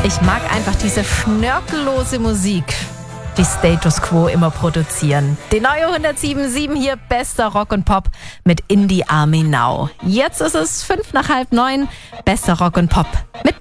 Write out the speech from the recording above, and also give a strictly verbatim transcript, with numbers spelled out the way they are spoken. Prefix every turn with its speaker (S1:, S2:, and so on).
S1: Ich mag einfach diese schnörkellose Musik, die Status Quo immer produzieren. Die neue hundertsieben Komma sieben hier, bester Rock und Pop mit In die Army Now. Jetzt ist es fünf nach halb neun, bester Rock und Pop mit